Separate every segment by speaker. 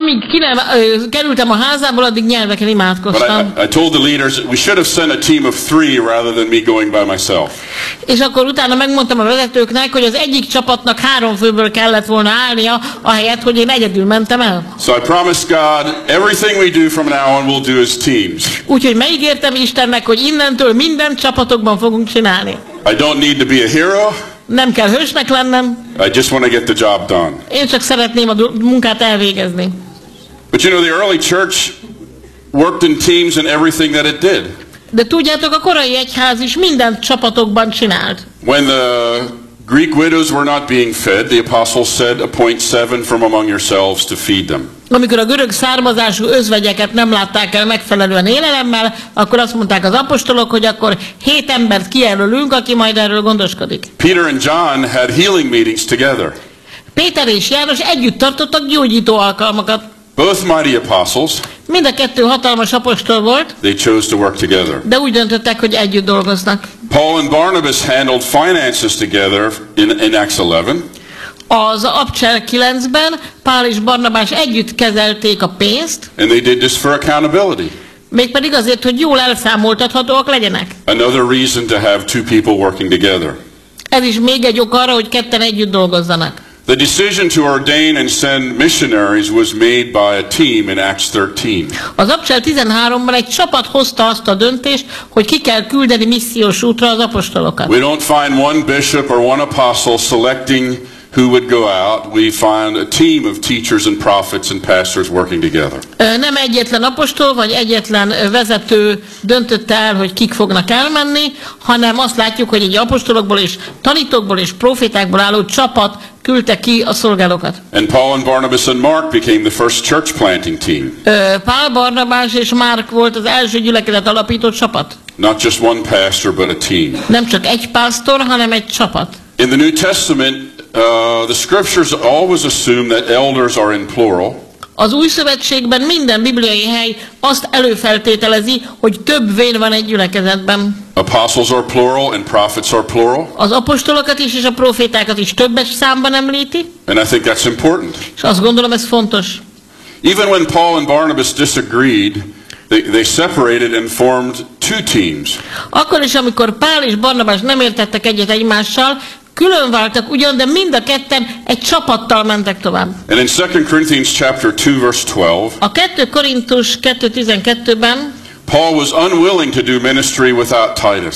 Speaker 1: amíg kerültem a házából, addig nyelveken imádkoztam.
Speaker 2: But I told the leaders we should have sent a team of 3 rather than me going by myself.
Speaker 1: És akkor utána megmondtam a vezetőknek, hogy az egyik csapatnak 3 főből kellett volna állnia, ahelyett, hogy én egyedül mentem el.
Speaker 2: So I promised God everything we do from now on we'll do as teams.
Speaker 1: Úgyhogy megígértem Istennek, hogy innentől mindent csapatokban fogunk csinálni.
Speaker 2: I don't need to be a hero.
Speaker 1: Nem kell hősnek lennem.
Speaker 2: I just want to get the job done.
Speaker 1: Én csak szeretném a munkát elvégezni.
Speaker 2: But you know, the early church worked in teams in everything that it did.
Speaker 1: De tudjátok, a korai egyház is mindent csapatokban csinált.
Speaker 2: When the Greek widows were not being fed, the apostles said, appoint 7 from among yourselves to feed them.
Speaker 1: Amikor a görög származású özvegyeket nem látták el megfelelően élelemmel, akkor azt mondták az apostolok, hogy akkor 7 embert kijelölünk, aki majd erről gondoskodik.
Speaker 2: Peter and John had healing meetings together.
Speaker 1: Péter és János együtt tartottak gyógyító alkalmakat.
Speaker 2: Both mighty apostles.
Speaker 1: Mind a 2 hatalmas apostol volt.
Speaker 2: They chose to work together.
Speaker 1: De úgy döntöttek, hogy együtt dolgoznak.
Speaker 2: Paul and Barnabas handled finances together in Acts 11.
Speaker 1: Az Apostolok 9-ben Pál és Barnabás együtt kezelték a pénzt.
Speaker 2: And they did this for accountability.
Speaker 1: Mégpedig azért, hogy jól elszámoltathatóak legyenek.
Speaker 2: Another reason to have 2 people working together.
Speaker 1: Ez is még egy ok arra, hogy 2-en együtt dolgozzanak.
Speaker 2: The decision to ordain and send missionaries was made by a team in Acts 13.
Speaker 1: Az Apostolok 13-ban egy csapat hozta azt a döntést, hogy ki kell küldeni missziós útra az apostolokat.
Speaker 2: We don't find one bishop or one apostle selecting who would go out. We find a team of teachers and prophets and pastors working together.
Speaker 1: Nem egyetlen apostol vagy egyetlen vezető döntötte el, hogy kik fognak elmenni, hanem azt látjuk, hogy egy apostolokból és tanítókból és profétákból álló csapat küldte ki a szolgálókat.
Speaker 2: And Paul and Barnabas and Mark became the first church planting team.
Speaker 1: Pál, Barnabás és Márk volt az első gyülekezet alapító csapat.
Speaker 2: Not just one pastor, but a team.
Speaker 1: Nem csak egy pásztor, hanem egy csapat.
Speaker 2: In the New Testament, the scriptures always assume that elders are in plural.
Speaker 1: Az Új Szövetségben minden bibliai hely azt előfeltételezi, hogy több vén van egy gyülekezetben.
Speaker 2: Apostles are plural and prophets are plural.
Speaker 1: Az apostolokat is és a profétákat is többes számban említi.
Speaker 2: And I think that's important.
Speaker 1: És azt gondolom, ez fontos.
Speaker 2: Even when Paul and Barnabas disagreed, they separated and formed 2 teams.
Speaker 1: Akkor is, amikor Pál és Barnabás nem értettek egyet egymással, külön váltak ugyan, de mind a ketten egy csapattal mentek tovább.
Speaker 2: And in 2 Corinthians chapter 2 verse 12,
Speaker 1: a 2 Korintus 2:12-ben
Speaker 2: Paul was unwilling to do ministry without Titus.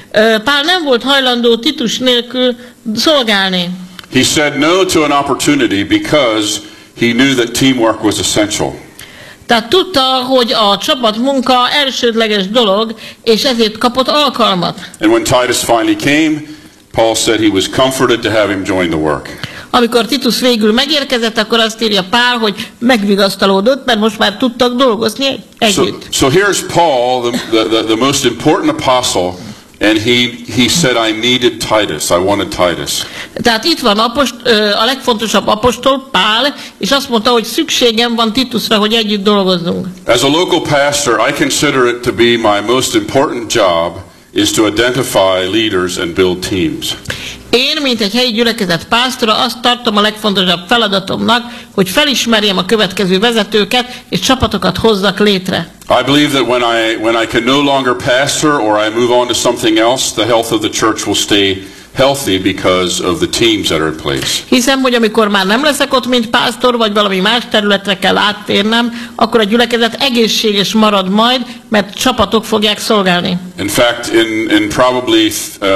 Speaker 1: Pál nem volt hajlandó Titus nélkül szolgálni.
Speaker 2: He said no to an opportunity because he knew that teamwork was essential.
Speaker 1: Tehát tudta, hogy a csapatmunka elsődleges dolog, és ezért kapott alkalmat.
Speaker 2: And when Titus finally came, Paul said he was comforted to have him join the work.
Speaker 1: Amikor Titus végül megérkezett, akkor azt írja Pál, hogy megvigasztalódott, mert most már tudtak dolgozni együtt.
Speaker 2: So here's Paul, the most important apostle, and he said I needed Titus. I wanted Titus.
Speaker 1: Tehát itt van a legfontosabb apostol, Pál, és azt mondta, hogy szükségem van Titusra, hogy együtt dolgozzunk.
Speaker 2: As a local pastor, I consider it to be my most important job is to identify leaders and build teams.
Speaker 1: Én, mint egy helyi gyülekezet pásztora, azt tartom a legfontosabb feladatomnak, hogy felismerjem a következő vezetőket, és csapatokat hozzak létre.
Speaker 2: I believe that when I can no longer pastor or I move on to something else, the health of the church will stay healthy because of the teams that are in place.
Speaker 1: Hiszem, hogy amikor már nem leszek ott, mint pásztor, vagy valami más területre kell áttérnem, akkor a gyülekezet egészséges marad majd, mert csapatok fogják szolgálni.
Speaker 2: In fact, in probably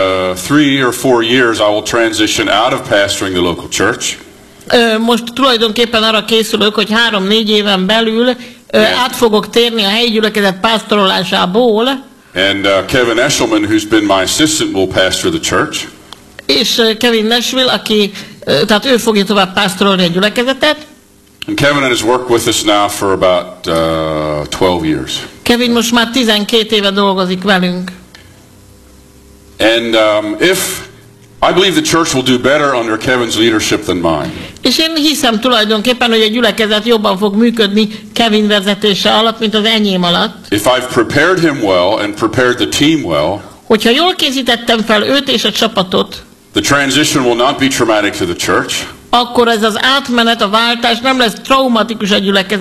Speaker 2: 3 or 4 years, I will transition out of pastoring the local church.
Speaker 1: Most tulajdonképpen arra készülök, hogy 3-4 éven belül át fogok térni a helyi gyülekezet pásztorolásából.
Speaker 2: And Kevin Eshelman, who's been my assistant, will pastor the church.
Speaker 1: És Kevin Nashville, aki, tehát ő fogja tovább pásztorolni a gyülekezetet.
Speaker 2: And Kevin has worked with us now for about 12 years.
Speaker 1: Kevin most már 12 éve dolgozik velünk.
Speaker 2: And I believe the church will do better under Kevin's leadership than mine.
Speaker 1: És én hiszem tulajdonképpen, hogy a gyülekezet jobban fog működni Kevin vezetése alatt, mint az enyém alatt.
Speaker 2: If I've prepared him well and prepared the team well,
Speaker 1: hogyha jól készítettem fel őt és a csapatot,
Speaker 2: the transition will not be traumatic to the church.
Speaker 1: akkor ez az átmenet, a váltás nem lesz traumatikus a gyülekezetben.